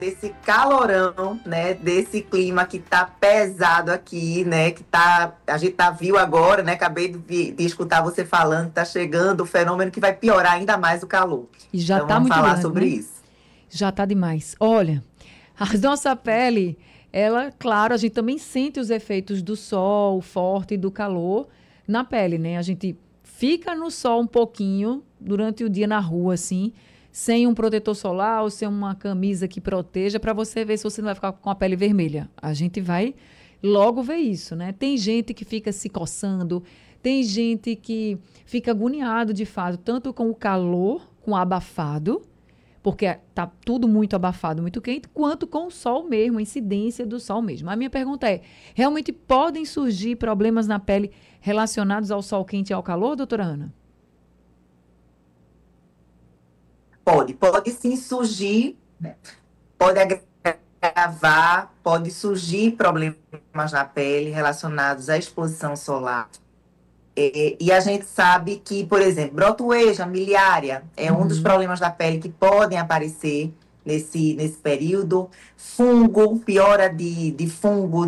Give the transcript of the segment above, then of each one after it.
desse calorão, né, desse clima que tá pesado aqui, né, a gente viu agora, né, acabei de escutar você falando, tá chegando o fenômeno que vai piorar ainda mais o calor. E já Então está vamos muito falar grande, sobre né? isso. Já está demais. Olha, a nossa pele, ela, claro, a gente também sente os efeitos do sol forte e do calor na pele, né? A gente fica no sol um pouquinho durante o dia na rua, assim, sem um protetor solar ou sem uma camisa que proteja, para você ver se você não vai ficar com a pele vermelha. A gente vai logo ver isso, né? Tem gente que fica se coçando, tem gente que fica agoniado de fato, tanto com o calor, com o abafado, porque tá tudo muito abafado, muito quente, quanto com o sol mesmo, a incidência do sol mesmo. A minha pergunta é: realmente podem surgir problemas na pele relacionados ao sol quente e ao calor, doutora Ana? Pode sim surgir, né, pode agravar, pode surgir problemas na pele relacionados à exposição solar. E a gente sabe que, por exemplo, brotoeja miliária é um dos Uhum. problemas da pele que podem aparecer nesse período. Fungo, piora de fungo,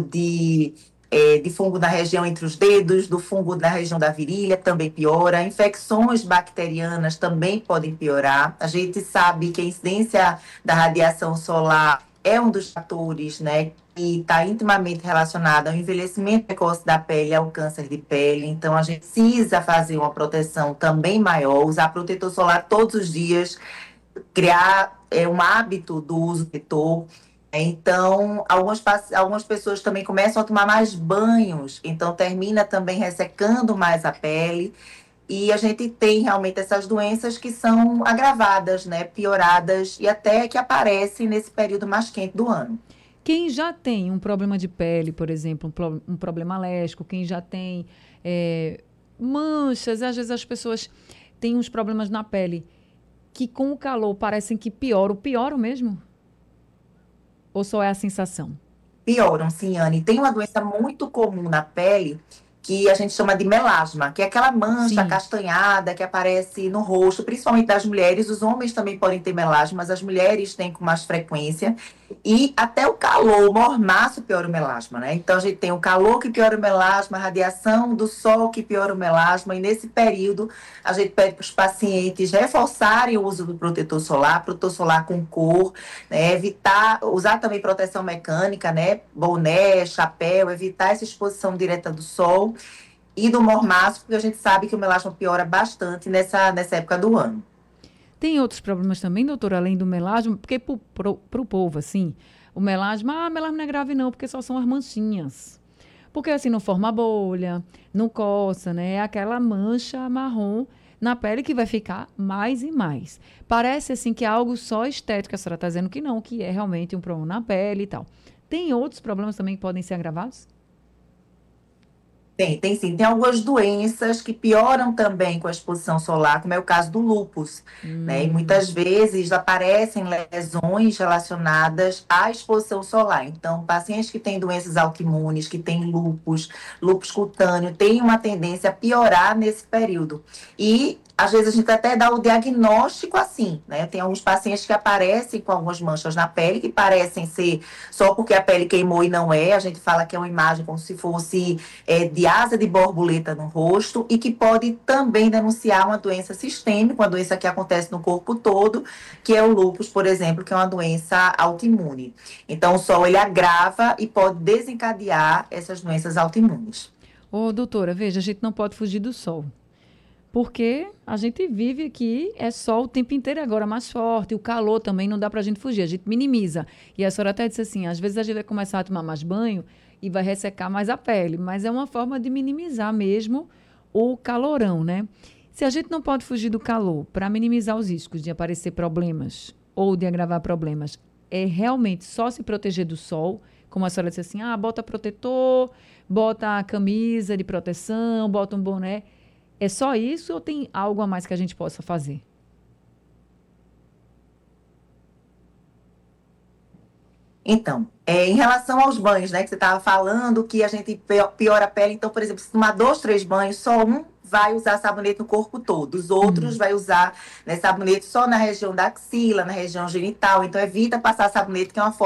de fungo na região entre os dedos, do fungo na região da virilha também piora. Infecções bacterianas também podem piorar. A gente sabe que a incidência da radiação solar é um dos fatores, né, que está intimamente relacionado ao envelhecimento precoce da pele e ao câncer de pele. Então, a gente precisa fazer uma proteção também maior, usar protetor solar todos os dias, criar um hábito do uso do protetor. Então, algumas pessoas também começam a tomar mais banhos, então termina também ressecando mais a pele. E a gente tem realmente essas doenças que são agravadas, né, pioradas e até que aparecem nesse período mais quente do ano. Quem já tem um problema de pele, por exemplo, um problema alérgico, quem já tem manchas, às vezes as pessoas têm uns problemas na pele que com o calor parecem que pioram mesmo? Ou só é a sensação? Pioram, sim, Anne. Tem uma doença muito comum na pele que a gente chama de melasma, que é aquela mancha Sim. acastanhada que aparece no rosto, principalmente das mulheres. Os homens também podem ter melasma, mas as mulheres têm com mais frequência. E até o calor, o mormaço piora o melasma, né? Então a gente tem o calor que piora o melasma, a radiação do sol que piora o melasma, e nesse período a gente pede para os pacientes reforçarem o uso do protetor solar com cor, né? Evitar, usar também proteção mecânica, né? Boné, chapéu, evitar essa exposição direta do sol e do mormaço, porque a gente sabe que o melasma piora bastante nessa época do ano. Tem outros problemas também, doutora, além do melasma? Porque pro povo, assim, o melasma não é grave não, porque só são as manchinhas. Porque assim, não forma bolha, não coça, né? É aquela mancha marrom na pele que vai ficar mais e mais. Parece assim que é algo só estético, a senhora está dizendo que não, que é realmente um problema na pele e tal. Tem outros problemas também que podem ser agravados? Tem sim. Tem algumas doenças que pioram também com a exposição solar, como é o caso do lúpus, né? E Hum. muitas vezes aparecem lesões relacionadas à exposição solar. Então, pacientes que têm doenças autoimunes, que têm lúpus, lúpus cutâneo, têm uma tendência a piorar nesse período. E às vezes a gente até dá o diagnóstico assim, né? Tem alguns pacientes que aparecem com algumas manchas na pele que parecem ser só porque a pele queimou e não é. A gente fala que é uma imagem como se fosse de asa de borboleta no rosto e que pode também denunciar uma doença sistêmica, uma doença que acontece no corpo todo, que é o lúpus, por exemplo, que é uma doença autoimune. Então, o sol ele agrava e pode desencadear essas doenças autoimunes. Ô, doutora, veja, a gente não pode fugir do sol. Porque a gente vive aqui, é sol o tempo inteiro, agora mais forte, o calor também não dá pra gente fugir, a gente minimiza. E a senhora até disse assim, às vezes a gente vai começar a tomar mais banho e vai ressecar mais a pele, mas é uma forma de minimizar mesmo o calorão, né? Se a gente não pode fugir do calor para minimizar os riscos de aparecer problemas ou de agravar problemas, é realmente só se proteger do sol, como a senhora disse assim, bota protetor, bota a camisa de proteção, bota um boné. É só isso ou tem algo a mais que a gente possa fazer? Então, em relação aos banhos, né, que você estava falando, que a gente piora a pele, então, por exemplo, se tomar 2, 3 banhos, só um vai usar sabonete no corpo todo. Os outros vai usar, né, sabonete só na região da axila, na região genital. Então, evita passar sabonete, que é uma